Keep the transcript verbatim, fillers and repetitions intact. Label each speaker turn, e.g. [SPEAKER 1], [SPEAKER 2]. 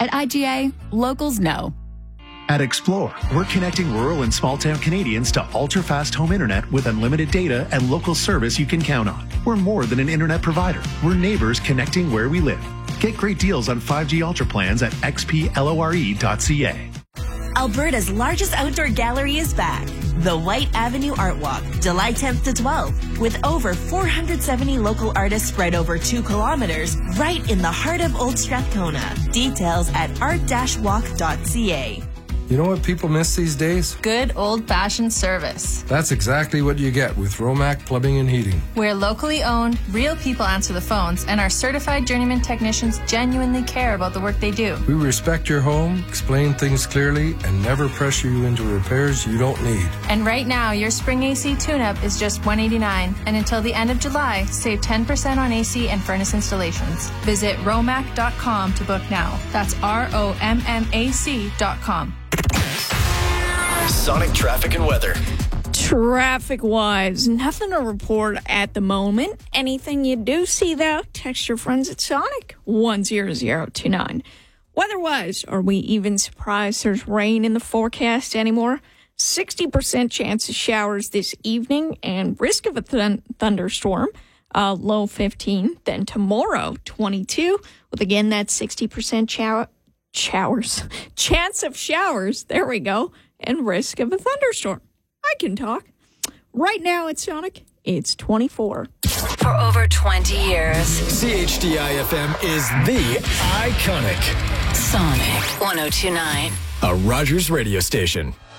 [SPEAKER 1] At I G A, locals know.
[SPEAKER 2] At Explore, we're connecting rural and small-town Canadians to ultra-fast home internet with unlimited data and local service you can count on. We're more than an internet provider. We're neighbors connecting where we live. Get great deals on five G Ultra plans at x p lore dot c a.
[SPEAKER 3] Alberta's largest outdoor gallery is back. The White Avenue Art Walk, July tenth to twelfth, with over four hundred seventy local artists spread over two kilometers, right in the heart of Old Strathcona. Details at art dash walk dot c a.
[SPEAKER 4] You know what people miss these days?
[SPEAKER 5] Good old-fashioned service.
[SPEAKER 4] That's exactly what you get with Romac Plumbing and Heating.
[SPEAKER 5] We're locally owned, real people answer the phones, and our certified journeyman technicians genuinely care about the work they do.
[SPEAKER 4] We respect your home, explain things clearly, and never pressure you into repairs you don't need.
[SPEAKER 5] And right now, your spring A C tune-up is just one hundred eighty-nine dollars, and until the end of July, save ten percent on A C and furnace installations. Visit romac dot com to book now. That's R O M M A C dot com.
[SPEAKER 6] Sonic traffic and weather.
[SPEAKER 7] Traffic-wise, nothing to report at the moment. Anything you do see, though, text your friends at Sonic one zero zero two nine. Weather-wise, are we even surprised there's rain in the forecast anymore? sixty percent chance of showers this evening and risk of a th- thunderstorm. Uh, low fifteen. Then tomorrow, twenty-two, with again that sixty percent shower. Showers. Chance of showers. There we go. And risk of a thunderstorm. I can talk. Right now at Sonic, it's twenty-four.
[SPEAKER 8] For over twenty years,
[SPEAKER 6] C H D I F M is the iconic
[SPEAKER 8] Sonic one oh two point nine.
[SPEAKER 6] a Rogers radio station.